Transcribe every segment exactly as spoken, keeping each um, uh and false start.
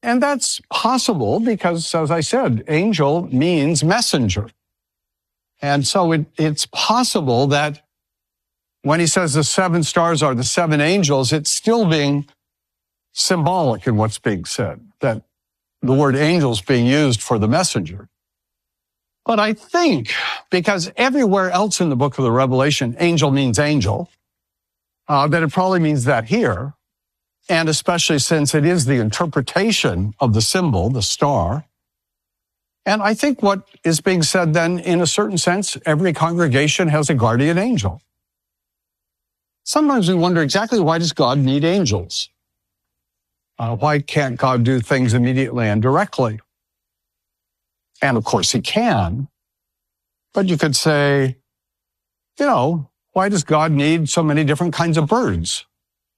And that's possible because, as I said, angel means messenger. And so it, it's possible that when he says the seven stars are the seven angels, it's still being symbolic in what's being said, that the word angel is being used for the messenger. But I think, because everywhere else in the book of the Revelation, angel means angel, uh, that it probably means that here, and especially since it is the interpretation of the symbol, the star. And I think what is being said then, in a certain sense, every congregation has a guardian angel. Sometimes we wonder exactly, why does God need angels? Uh, why can't God do things immediately and directly? And of course he can. But you could say, you know, why does God need so many different kinds of birds?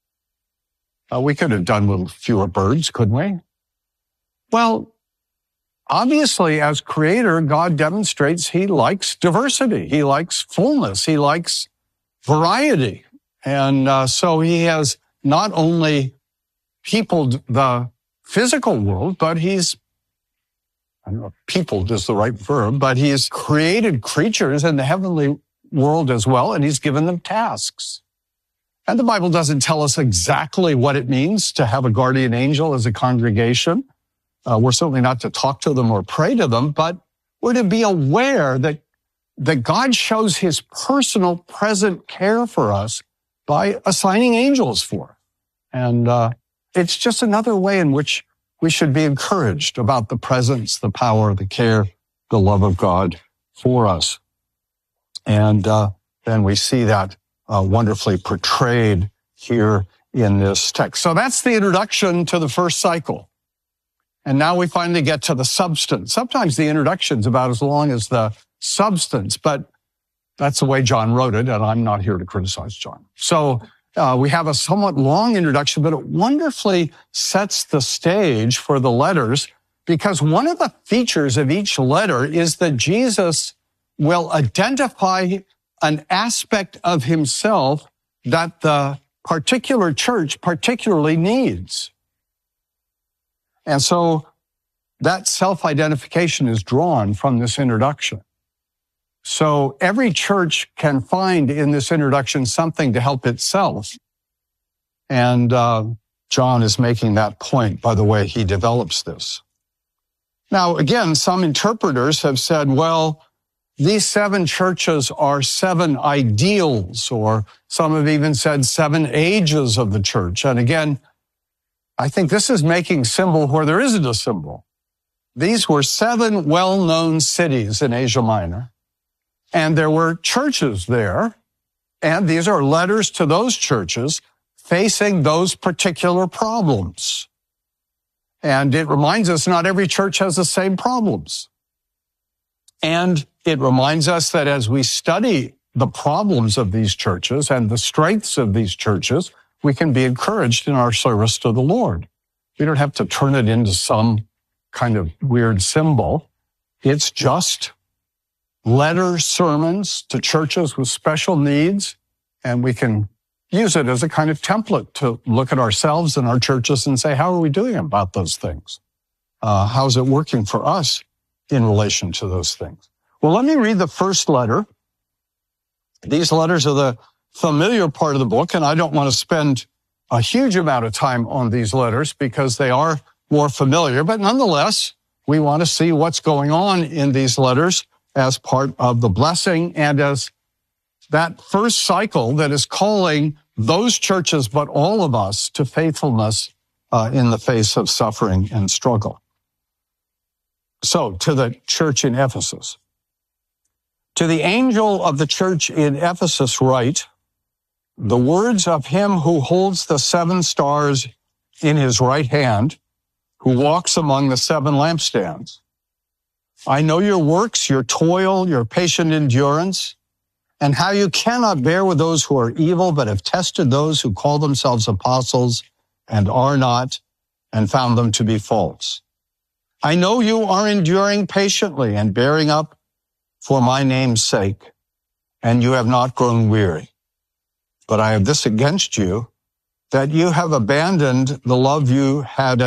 Uh, we could have done with fewer birds, couldn't we? Well, obviously, as creator, God demonstrates he likes diversity. He likes fullness. He likes variety. And uh, so he has not only peopled the physical world, but he's, I don't know if peopled is the right verb, but he's created creatures in the heavenly world as well, and he's given them tasks. And the Bible doesn't tell us exactly what it means to have a guardian angel as a congregation. Uh, we're certainly not to talk to them or pray to them, but we're to be aware that, that God shows his personal present care for us by assigning angels for. And uh, it's just another way in which we should be encouraged about the presence, the power, the care, the love of God for us. And uh, then we see that uh, wonderfully portrayed here in this text. So that's the introduction to the first cycle. And now we finally get to the substance. Sometimes the introduction's about as long as the substance, but that's the way John wrote it, and I'm not here to criticize John. So uh, we have a somewhat long introduction, but it wonderfully sets the stage for the letters, because one of the features of each letter is that Jesus will identify an aspect of himself that the particular church particularly needs. And so that self-identification is drawn from this introduction. So every church can find in this introduction something to help itself. And uh, John is making that point by the way he develops this. Now, again, some interpreters have said, well, these seven churches are seven ideals, or some have even said seven ages of the church. And again, I think this is making symbol where there isn't a symbol. These were seven well-known cities in Asia Minor, and there were churches there, and these are letters to those churches facing those particular problems. And it reminds us not every church has the same problems. And it reminds us that as we study the problems of these churches and the strengths of these churches, we can be encouraged in our service to the Lord. We don't have to turn it into some kind of weird symbol. It's just letter sermons to churches with special needs, and we can use it as a kind of template to look at ourselves and our churches and say, how are we doing about those things? Uh, how's it working for us in relation to those things? Well, let me read the first letter. These letters are the familiar part of the book, and I don't want to spend a huge amount of time on these letters because they are more familiar, but nonetheless, we want to see what's going on in these letters as part of the blessing and as that first cycle that is calling those churches, but all of us, to faithfulness uh, in the face of suffering and struggle. So, to the church in Ephesus. To the angel of the church in Ephesus write, the words of him who holds the seven stars in his right hand, who walks among the seven lampstands. I know your works, your toil, your patient endurance, and how you cannot bear with those who are evil, but have tested those who call themselves apostles and are not, and found them to be false. I know you are enduring patiently and bearing up for my name's sake, and you have not grown weary. But I have this against you, that you have abandoned the love you had